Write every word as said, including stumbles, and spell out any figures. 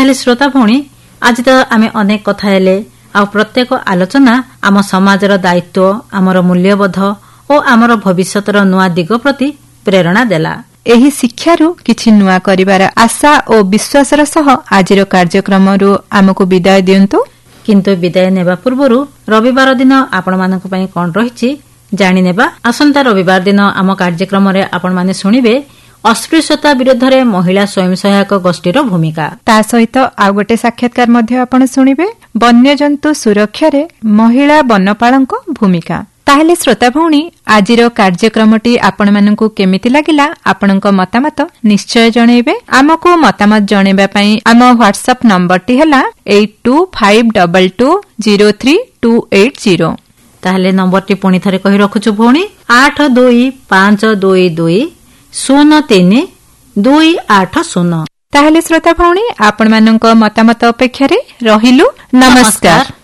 ताहले श्रोता भौणी आज तो आमे अनेक कथा हेले आ प्रत्येक आलोचना आम समाजर दायित्व आमर मूल्यबोध और आमर भविष्यतर नुआ दिग प्रति प्रेरणा देला। एही शिक्षारू किछि नुआ करिवार आशा और विश्वासर सह आजिर कार्यक्रमरू आमको विदाय दियंतु। किंतु विदाय नेबा पूर्वरु रविवार दिन आपण मानक पई कोन रहिछि जानि नेबा। आसंता रविवार दिन आम कार्यक्रम रे आपण माने सुनिबे अस्पृश्यता विरुद्ध रे महिला स्वयं सहायक गोष्ठीर भूमिका। ता सहित आ गोटे साक्षात्कार मध्ये आपण सुनिबे वन्यजंतु सुरक्षा रे महिला वनपालक भूमिका। ताहले श्रोता भौणी आजिर कार्यक्रमटी आपण मानकु केमिति लागिला आपणक मतामत निश्चय जणैबे। आमको मतामत जणैबा पई आम व्हाट्सएप नंबरटी हला eight to five to to zero three to eight zero. ताहले नंबरटी पुणी थरे कहि रखुछु भौणी आठ दुई पांच दुई दुई शून्य तीन दुई आठ शून्य। ताहले श्रोता भौणी आपण मानक मतामत अपेक्षा रे रहिलु। नमस्कार।